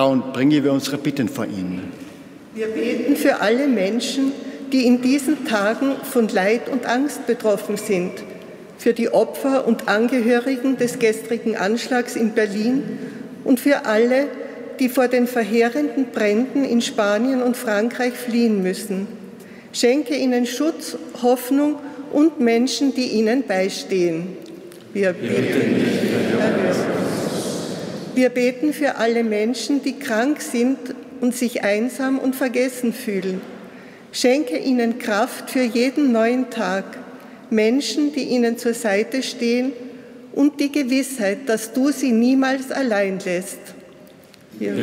Vertrauen bringen wir unsere Bitten vor ihn. Wir beten für alle Menschen, die in diesen Tagen von Leid und Angst betroffen sind, für die Opfer und Angehörigen des gestrigen Anschlags in Berlin und für alle, die vor den verheerenden Bränden in Spanien und Frankreich fliehen müssen. Schenke ihnen Schutz, Hoffnung und Menschen, die ihnen beistehen. Wir beten dich, erhöre. Wir beten für alle Menschen, die krank sind und sich einsam und vergessen fühlen. Schenke ihnen Kraft für jeden neuen Tag, Menschen, die ihnen zur Seite stehen und die Gewissheit, dass du sie niemals allein lässt. Wir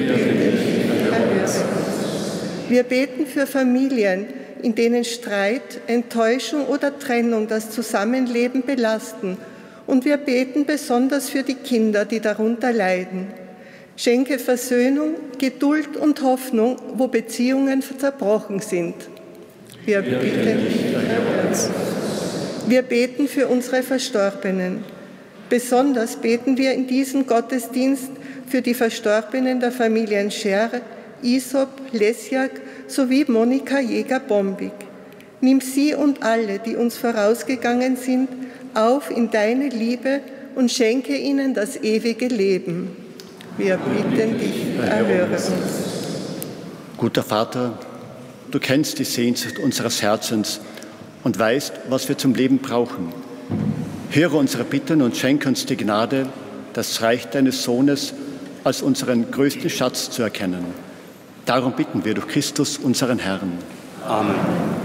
beten für Familien, in denen Streit, Enttäuschung oder Trennung das Zusammenleben belasten. Und wir beten besonders für die Kinder, die darunter leiden. Schenke Versöhnung, Geduld und Hoffnung, wo Beziehungen zerbrochen sind. Wir bitten dich, wir beten für unsere Verstorbenen. Besonders beten wir in diesem Gottesdienst für die Verstorbenen der Familien Scher, Isop, Lesjak sowie Monika Jäger-Bombig. Nimm sie und alle, die uns vorausgegangen sind, auf in deine Liebe und schenke ihnen das ewige Leben. Wir bitten dich, erhöre uns. Guter Vater, du kennst die Sehnsucht unseres Herzens und weißt, was wir zum Leben brauchen. Höre unsere Bitten und schenke uns die Gnade, das Reich deines Sohnes als unseren größten Schatz zu erkennen. Darum bitten wir durch Christus, unseren Herrn. Amen.